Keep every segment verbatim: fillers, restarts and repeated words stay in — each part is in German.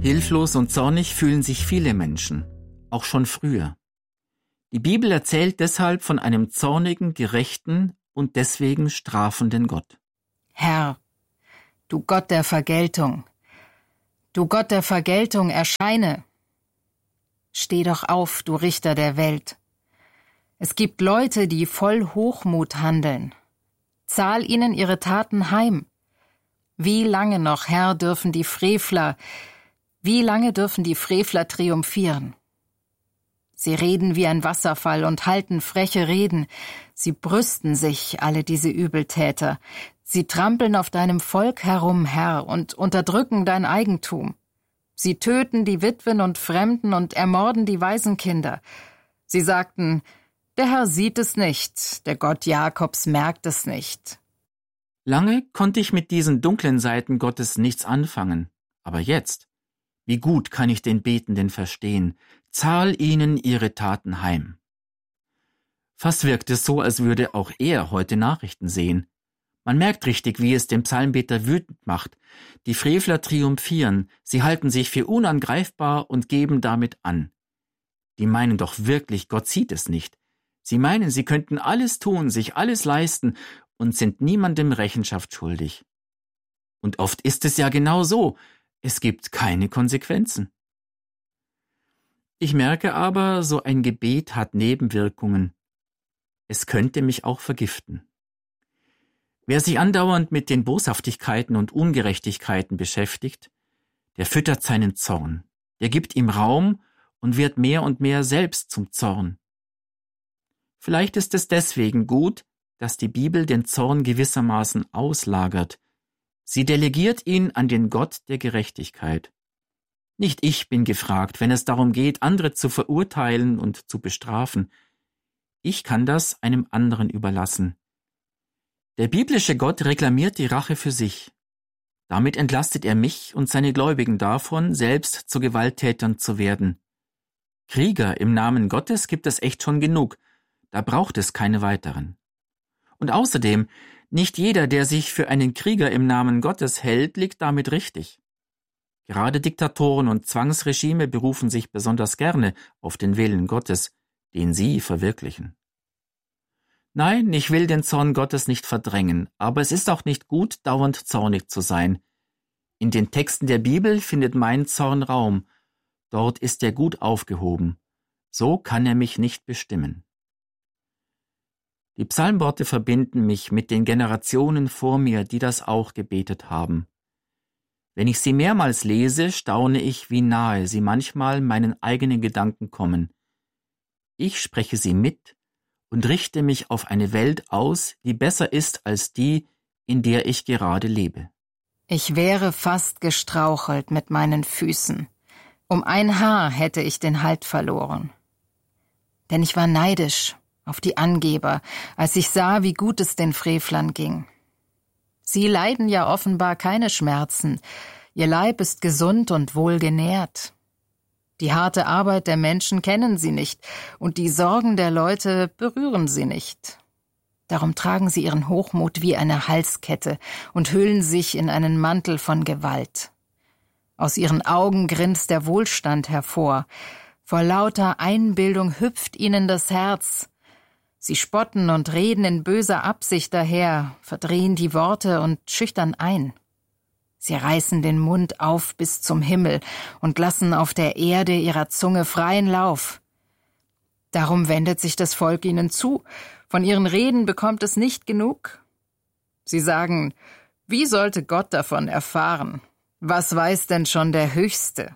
Hilflos und zornig fühlen sich viele Menschen, auch schon früher. Die Bibel erzählt deshalb von einem zornigen, gerechten und deswegen strafenden Gott. Herr, du Gott der Vergeltung, du Gott der Vergeltung, erscheine. Steh doch auf, du Richter der Welt. Es gibt Leute, die voll Hochmut handeln. Zahl ihnen ihre Taten heim. Wie lange noch, Herr, dürfen die Frevler, wie lange dürfen die Frevler triumphieren? Sie reden wie ein Wasserfall und halten freche Reden. Sie brüsten sich, alle diese Übeltäter. Sie trampeln auf deinem Volk herum, Herr, und unterdrücken dein Eigentum. Sie töten die Witwen und Fremden und ermorden die Waisenkinder. Sie sagten, der Herr sieht es nicht, der Gott Jakobs merkt es nicht. Lange konnte ich mit diesen dunklen Seiten Gottes nichts anfangen. Aber jetzt, wie gut kann ich den Betenden verstehen, zahl ihnen ihre Taten heim. Fast wirkt es so, als würde auch er heute Nachrichten sehen. Man merkt richtig, wie es den Psalmbeter wütend macht. Die Frevler triumphieren, sie halten sich für unangreifbar und geben damit an. Die meinen doch wirklich, Gott sieht es nicht. Sie meinen, sie könnten alles tun, sich alles leisten und sind niemandem Rechenschaft schuldig. Und oft ist es ja genau so, es gibt keine Konsequenzen. Ich merke aber, so ein Gebet hat Nebenwirkungen. Es könnte mich auch vergiften. Wer sich andauernd mit den Boshaftigkeiten und Ungerechtigkeiten beschäftigt, der füttert seinen Zorn, der gibt ihm Raum und wird mehr und mehr selbst zum Zorn. Vielleicht ist es deswegen gut, dass die Bibel den Zorn gewissermaßen auslagert. Sie delegiert ihn an den Gott der Gerechtigkeit. Nicht ich bin gefragt, wenn es darum geht, andere zu verurteilen und zu bestrafen. Ich kann das einem anderen überlassen. Der biblische Gott reklamiert die Rache für sich. Damit entlastet er mich und seine Gläubigen davon, selbst zu Gewalttätern zu werden. Krieger im Namen Gottes gibt es echt schon genug, da braucht es keine weiteren. Und außerdem, nicht jeder, der sich für einen Krieger im Namen Gottes hält, liegt damit richtig. Gerade Diktatoren und Zwangsregime berufen sich besonders gerne auf den Willen Gottes, den sie verwirklichen. Nein, ich will den Zorn Gottes nicht verdrängen, aber es ist auch nicht gut, dauernd zornig zu sein. In den Texten der Bibel findet mein Zorn Raum. Dort ist er gut aufgehoben. So kann er mich nicht bestimmen. Die Psalmworte verbinden mich mit den Generationen vor mir, die das auch gebetet haben. Wenn ich sie mehrmals lese, staune ich, wie nahe sie manchmal meinen eigenen Gedanken kommen. Ich spreche sie mit und richte mich auf eine Welt aus, die besser ist als die, in der ich gerade lebe. Ich wäre fast gestrauchelt mit meinen Füßen. Um ein Haar hätte ich den Halt verloren. Denn ich war neidisch auf die Angeber, als ich sah, wie gut es den Frevlern ging. Sie leiden ja offenbar keine Schmerzen. Ihr Leib ist gesund und wohlgenährt. Die harte Arbeit der Menschen kennen sie nicht, und die Sorgen der Leute berühren sie nicht. Darum tragen sie ihren Hochmut wie eine Halskette und hüllen sich in einen Mantel von Gewalt. Aus ihren Augen grinst der Wohlstand hervor. Vor lauter Einbildung hüpft ihnen das Herz. Sie spotten und reden in böser Absicht daher, verdrehen die Worte und schüchtern ein. Sie reißen den Mund auf bis zum Himmel und lassen auf der Erde ihrer Zunge freien Lauf. Darum wendet sich das Volk ihnen zu, von ihren Reden bekommt es nicht genug. Sie sagen, wie sollte Gott davon erfahren? Was weiß denn schon der Höchste?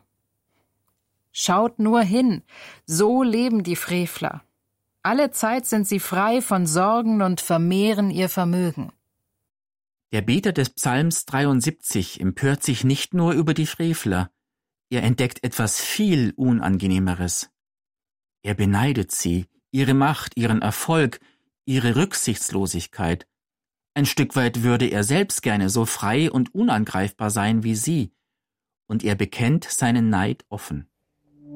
Schaut nur hin, so leben die Frevler. Alle Zeit sind sie frei von Sorgen und vermehren ihr Vermögen. Der Beter des Psalms dreiundsiebzig empört sich nicht nur über die Frevler, er entdeckt etwas viel Unangenehmeres. Er beneidet sie, ihre Macht, ihren Erfolg, ihre Rücksichtslosigkeit. Ein Stück weit würde er selbst gerne so frei und unangreifbar sein wie sie, und er bekennt seinen Neid offen.